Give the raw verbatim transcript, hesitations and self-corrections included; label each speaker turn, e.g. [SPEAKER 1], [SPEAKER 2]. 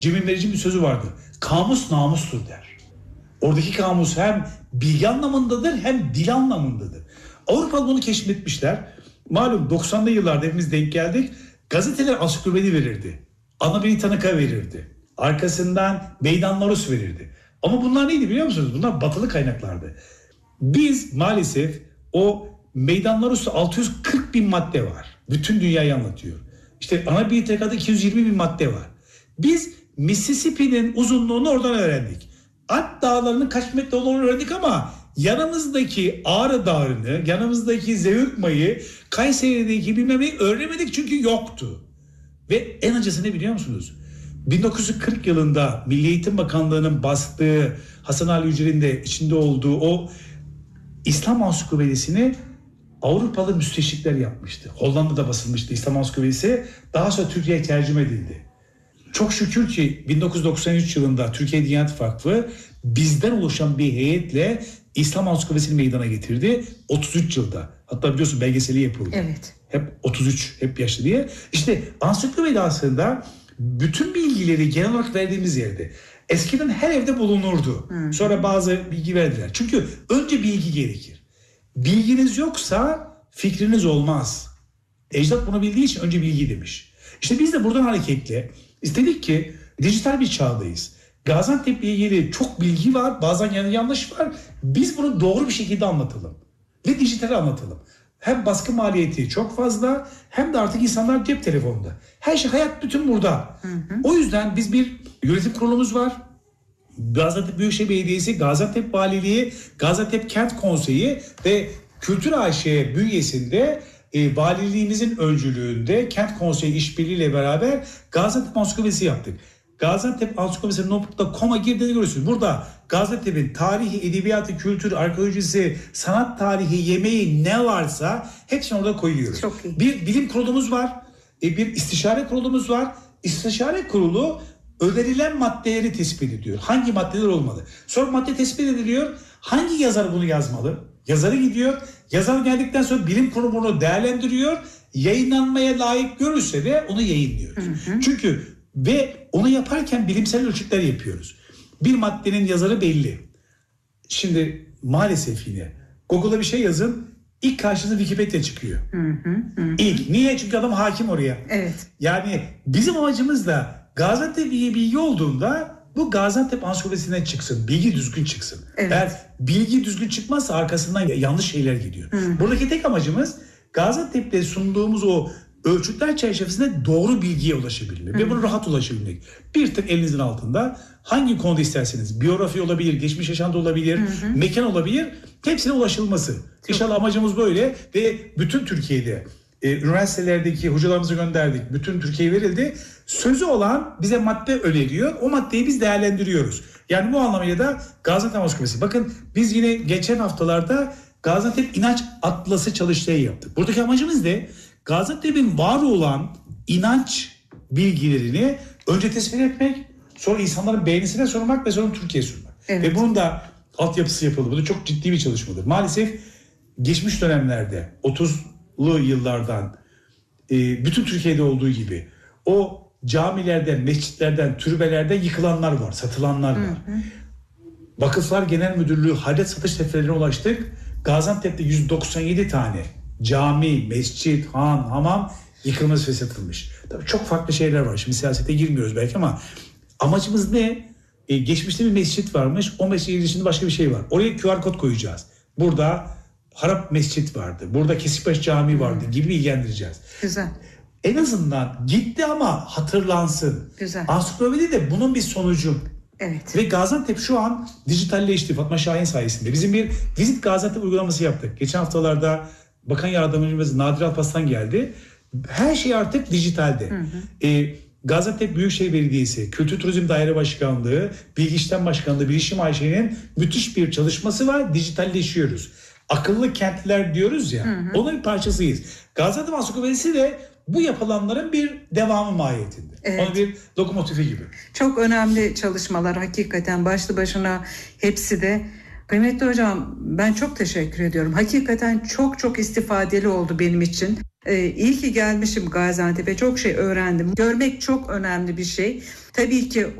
[SPEAKER 1] Cemil Meriç'in bir sözü vardı. Kamus namustur der. Oradaki kamus hem bilgi anlamındadır hem dil anlamındadır. Avrupalı bunu keşfetmişler. Malum doksanlı yıllarda hepimiz denk geldik. Gazeteler ansiklopedi verirdi. Ana Britannica verirdi. Arkasından Meydan Larus verirdi. Ama bunlar neydi biliyor musunuz? Bunlar batılı kaynaklardı. Biz maalesef o Meydan Larus'ta altı yüz kırk bin madde var. Bütün dünyayı anlatıyor. İşte Ana Britannica'da iki yüz yirmi bin madde var. Biz Mississippi'nin uzunluğunu oradan öğrendik. Alp dağlarının kaç metre olduğunu öğrendik ama yanımızdaki Ağrı Dağı'nı, yanımızdaki Zeyükmay'ı, Kayseri'deki bilmem neyi öğrenemedik çünkü yoktu. Ve en acısı ne biliyor musunuz? bin dokuz yüz kırk yılında Milli Eğitim Bakanlığı'nın bastığı, Hasan Ali Yücel'in de içinde olduğu o İslam Ansiklopedisini Avrupalı müsteşrikler yapmıştı. Hollanda'da basılmıştı İslam Ansiklopedisi. Daha sonra Türkiye'ye tercüme edildi. Çok şükür ki bin dokuz yüz doksan üç yılında Türkiye Diyanet Vakfı bizden oluşan bir heyetle İslam Ansiklopedisini meydana getirdi. otuz üç yılda. Hatta biliyorsun belgeseli yapıldı.
[SPEAKER 2] Evet.
[SPEAKER 1] Hep otuz üç, hep yaşlı diye. İşte ansiklopedi aslında bütün bilgileri genel olarak verdiğimiz yerde. Eskiden her evde bulunurdu. Hmm. Sonra bazı bilgi verdiler. Çünkü önce bilgi gerekir. Bilginiz yoksa fikriniz olmaz. Ecdat bunu bildiği için önce bilgi demiş. İşte biz de buradan hareketle istedik ki dijital bir çağdayız. Gaziantep'le ilgili çok bilgi var, bazen yani yanlış var. Biz bunu doğru bir şekilde anlatalım ve dijital anlatalım. Hem baskı maliyeti çok fazla hem de artık insanlar cep telefonunda. Her şey, hayat bütün burada. Hı hı. O yüzden biz bir yönetim kurulumuz var. Gaziantep Büyükşehir Belediyesi, Gaziantep Valiliği, Gaziantep Kent Konseyi ve Kültür A Ş bünyesinde e, valiliğimizin öncülüğünde Kent Konseyi işbirliğiyle beraber Gaziantep Ansiklopedisi yaptık. Gaziantep Ansiklopedisi nokta com'a girdiğini görüyorsunuz. Burada Gaziantep'in tarihi, edebiyatı, kültür, arkeolojisi, sanat tarihi, yemeği ne varsa hepsini orada koyuyoruz.
[SPEAKER 2] Çok iyi.
[SPEAKER 1] Bir bilim kurulumuz var, bir istişare kurulumuz var. İstişare kurulu önerilen maddeleri tespit ediyor. Hangi maddeler olmalı? Sonra madde tespit ediliyor. Hangi yazar bunu yazmalı? Yazarı gidiyor. Yazar geldikten sonra bilim kurulu bunu değerlendiriyor. Yayınlanmaya layık görürse de onu yayınlıyoruz. Hı hı. Çünkü ve onu yaparken bilimsel ölçütler yapıyoruz. Bir maddenin yazarı belli. Şimdi maalesef yine Google'a bir şey yazın, ilk karşınıza Wikipedia çıkıyor. Hı hı, hı. İlk. Niye? Çünkü adam hakim oraya.
[SPEAKER 2] Evet.
[SPEAKER 1] Yani bizim amacımız da Gaziantep iyi bilgi olduğunda bu Gaziantep Ansiklopedisinden çıksın. Bilgi düzgün çıksın. Evet. Eğer bilgi düzgün çıkmazsa arkasından yanlış şeyler gidiyor. Hı. Buradaki tek amacımız Gaziantep'te sunduğumuz o ölçütler çerçevesinde doğru bilgiye ulaşabilmek. Hı. Ve bunu rahat ulaşabilmek. Bir tık elinizin altında hangi konuda isterseniz, biyografi olabilir, geçmiş yaşantı olabilir, hı hı. mekan olabilir, hepsine ulaşılması. Çok. İnşallah amacımız böyle ve bütün Türkiye'de e, üniversitelerdeki hocalarımızı gönderdik. Bütün Türkiye'ye verildi. Sözü olan bize madde öneriyor. O maddeyi biz değerlendiriyoruz. Yani bu anlamıyla da Gaziantep Ansiklopedisi. Bakın biz yine geçen haftalarda Gaziantep İnanç Atlası çalıştayı yaptık. Buradaki amacımız ne? Gaziantep'in var olan inanç bilgilerini önce tespit etmek, sonra insanların beğenisine sormak ve sonra Türkiye'ye sunmak. Evet. Ve bunun da altyapısı yapıldı. Bu da çok ciddi bir çalışmadır. Maalesef geçmiş dönemlerde otuzlu yıllardan bütün Türkiye'de olduğu gibi o camilerden, mescitlerden, türbelerden yıkılanlar var, satılanlar var. Hı hı. Vakıflar Genel Müdürlüğü hadet satış defterlerine ulaştık. Gaziantep'te yüz doksan yedi tane cami, mescit, han, hamam yıkılmış ve satılmış. Tabii çok farklı şeyler var. Şimdi siyasete girmiyoruz belki ama amacımız ne? Ee, geçmişte bir mescit varmış. O mescidin içinde başka bir şey var. Oraya Q R kod koyacağız. Burada Harap Mescit vardı. Burada Kesikbaşı Camii vardı gibi bilgilendireceğiz.
[SPEAKER 2] Güzel.
[SPEAKER 1] En azından gitti ama hatırlansın.
[SPEAKER 2] Güzel.
[SPEAKER 1] Ansiklopedi de bunun bir sonucu.
[SPEAKER 2] Evet.
[SPEAKER 1] Ve Gaziantep şu an dijitalleşti Fatma Şahin sayesinde. Bizim bir Visit Gaziantep uygulaması yaptık. Geçen haftalarda Bakan Yardımcımız Nadir Alparslan geldi. Her şey artık dijitalde. Hı hı. Ee, Gaziantep Büyükşehir Belediyesi, Kültür Turizm Daire Başkanlığı, Bilgi İşlem Başkanlığı, Bilişim A Ş'nin müthiş bir çalışması var. Dijitalleşiyoruz. Akıllı kentler diyoruz ya, hı hı. onun bir parçasıyız. Gaziantep Ansiklopedisi de bu yapılanların bir devamı mahiyetinde. Evet. Onun bir lokomotifi gibi.
[SPEAKER 2] Çok önemli çalışmalar hakikaten başlı başına hepsi de. Kıymetli hocam, ben çok teşekkür ediyorum. Hakikaten çok çok istifadeli oldu benim için. Ee, iyi ki gelmişim Gaziantep'e, çok şey öğrendim. Görmek çok önemli bir şey. Tabii ki